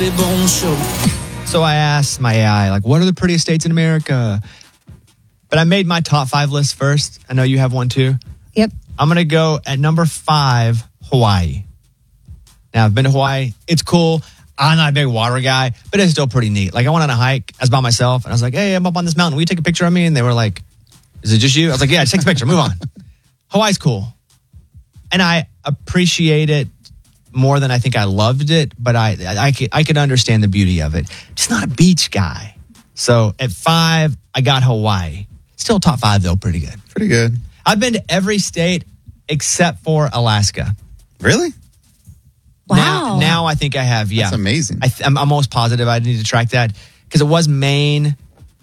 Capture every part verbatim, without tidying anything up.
Bobby Bones Show. So I asked my A I, like, what are the prettiest states in America? But I made my top five list first. I know you have one too. Yep. I'm going to go at number five, Hawaii. Now, I've been to Hawaii. It's cool. I'm not a big water guy, but it's still pretty neat. Like, I went on a hike. I was by myself, and I was like, hey, I'm up on this mountain. Will you take a picture of me? And they were like, is it just you? I was like, yeah, just take a picture. Move on. Hawaii's cool. And I appreciate it more than I think I loved it, but I, I, I, could, I could understand the beauty of it. Just not a beach guy. So at five, I got Hawaii. Still top five, though, pretty good. Pretty good. I've been to every state except for Alaska. Really? Wow. Now, now I think I have, yeah. That's amazing. I th- I'm almost positive I need to track that because it was Maine,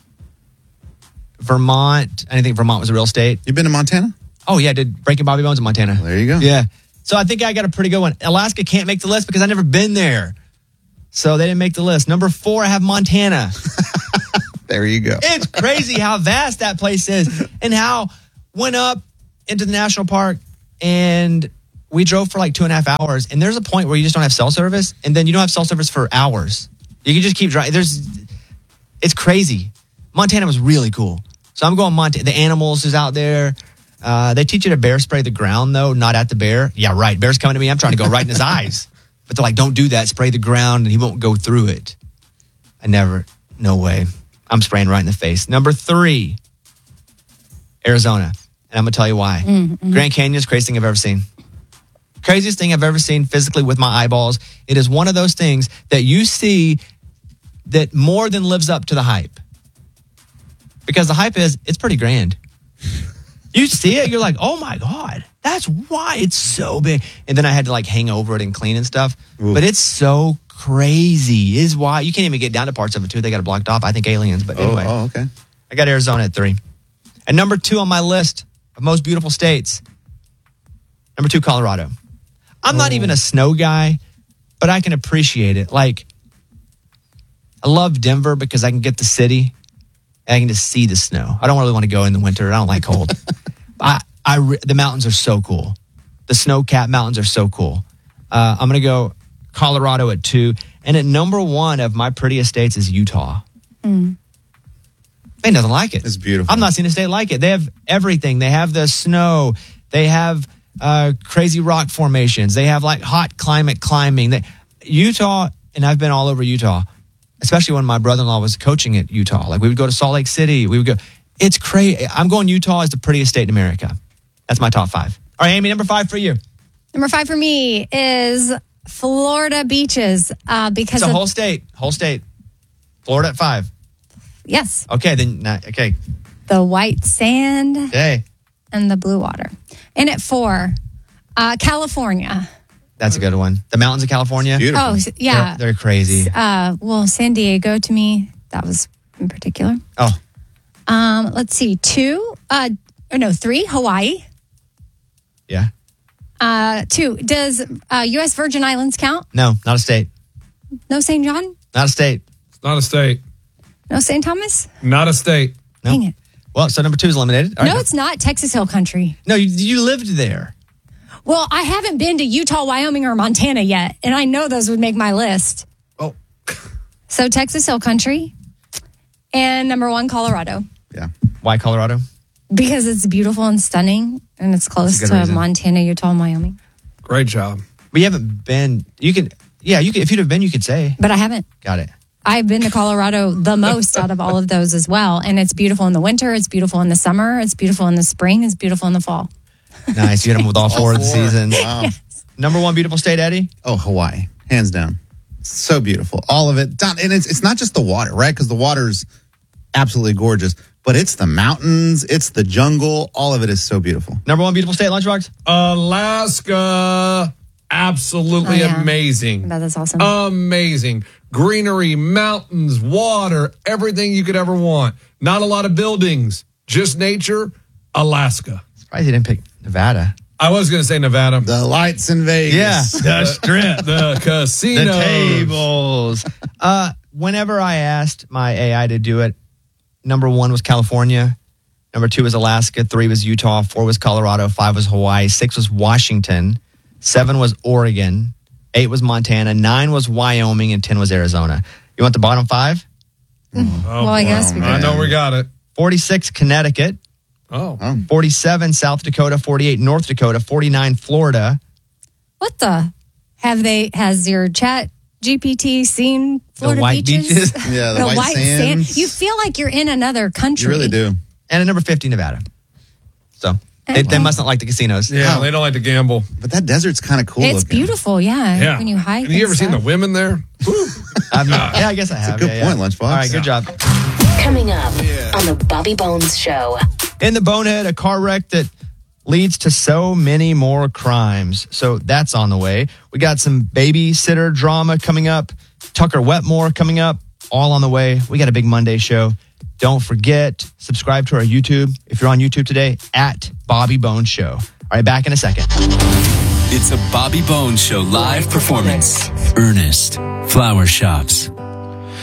Vermont. I didn't think Vermont was a real state. You been to Montana? Oh, yeah, I did Breaking Bobby Bones in Montana. Well, there you go. Yeah. So I think I got a pretty good one. Alaska can't make the list because I've never been there. So they didn't make the list. Number four, I have Montana. There you go. It's crazy how vast that place is and how went up into the national park and we drove for like two and a half hours. And there's a point where you just don't have cell service and then you don't have cell service for hours. You can just keep driving. There's, it's crazy. Montana was really cool. So I'm going Montana. The animals is out there. Uh, they teach you to bear spray the ground though, not at the bear. Yeah, right. Bear's coming to me. I'm trying to go right in his eyes. But they're like, don't do that. Spray the ground and he won't go through it. I never, no way. I'm spraying right in the face. Number three, Arizona. And I'm going to tell you why. Mm-hmm. Grand Canyon is the craziest thing I've ever seen. Craziest thing I've ever seen physically with my eyeballs. It is one of those things that you see that more than lives up to the hype. Because the hype is, it's pretty grand. You see it, you're like, oh my God, that's why it's so big. And then I had to like hang over it and clean and stuff. Ooh. But it's so crazy. Is why you can't even get down to parts of it too. They got it blocked off. I think aliens, but anyway. Oh, oh, okay. I got Arizona at three. And number two on my list of most beautiful states, number two, Colorado. I'm oh. not even a snow guy, but I can appreciate it. Like, I love Denver because I can get the city and I can just see the snow. I don't really want to go in the winter. I don't like cold. I, I, the mountains are so cool. The snow-capped mountains are so cool. Uh, I'm going to go Colorado at two. And at number one of my prettiest states is Utah. Mm. Ain't nothing like it. It's beautiful. I'm not seeing a state like it. They have everything. They have the snow. They have uh, crazy rock formations. They have like hot climate climbing. They, Utah, and I've been all over Utah, especially when my brother-in-law was coaching at Utah. Like we would go to Salt Lake City. We would go. It's crazy. I'm going Utah is the prettiest state in America. That's my top five. All right, Amy, number five for you. Number five for me is Florida beaches uh, because it's a of, whole state. Whole state. Florida at five. Yes. Okay, then, not, okay. The white sand okay. and the blue water. And at four, uh, California. That's a good one. The mountains of California. Beautiful. Oh, yeah. They're, they're crazy. Uh, well, San Diego to me, that was in particular. Oh. Um, let's see. Two, uh, or no, three, Hawaii. Yeah. Uh, two, does uh, U S Virgin Islands count? No, not a state. No Saint John? Not a state. It's not a state. No Saint Thomas? Not a state. No. Dang it. Well, so number two is eliminated. All no, right. it's not. Texas Hill Country. No, you, you lived there. Well, I haven't been to Utah, Wyoming, or Montana yet, and I know those would make my list. Oh. So Texas Hill Country and number one, Colorado. Yeah. Why Colorado? Because it's beautiful and stunning, and it's close to reason. Montana, Utah, and Wyoming. Great job. But you haven't been. You can. Yeah, you can. If you'd have been, you could say. But I haven't. Got it. I've been to Colorado the most out of all of those as well, and it's beautiful in the winter. It's beautiful in the summer. It's beautiful in the spring. It's beautiful in the fall. Nice. You hit them with all four of the seasons. Wow. Yes. Number one beautiful state, Eddie? Oh, Hawaii. Hands down. So beautiful. All of it. And it's, it's not just the water, right? Because the water's absolutely gorgeous. But it's the mountains. It's the jungle. All of it is so beautiful. Number one beautiful state, Lunchbox? Alaska. Absolutely Oh, yeah. amazing. That is awesome. Amazing. Greenery, mountains, water, everything you could ever want. Not a lot of buildings, just nature. Alaska. Surprised you didn't pick Nevada. I was going to say Nevada. The lights in Vegas. Yeah. The strip, the casino, The tables. uh, whenever I asked my A I to do it, number one was California. Number two was Alaska. Three was Utah. Four was Colorado. Five was Hawaii. Six was Washington. Seven was Oregon. eight was Montana, nine was Wyoming, and ten was Arizona. You want the bottom five? Oh, Well, I guess we I could. know we got it. forty-six, Connecticut. Oh. forty-seven, South Dakota. forty-eight, North Dakota. forty-nine, Florida. What the? Have they, has your chat G P T seen Florida white beaches? beaches? Yeah, the, white, sands. You feel like you're in another country. You really do. And at number fifty, Nevada. So they, they must not like the casinos. Yeah, Oh. they don't like to gamble. But that desert's kind of cool It's looking. beautiful, yeah. Yeah. When you hike. Have you and ever seen the stuff. women there? I've not, yeah, I guess I have. good yeah, yeah. point, Lunchbox. All right, good job. Coming up on the Bobby Bones Show. In the Bonehead, a car wreck that leads to so many more crimes. So that's on the way. We got some babysitter drama coming up. Tucker Wetmore coming up. All on the way. We got a big Monday show. Don't forget, subscribe to our YouTube. If you're on YouTube today, at Bobby Bones Show. All right, back in a second. It's a Bobby Bones Show live performance. Ernest Flower Shops.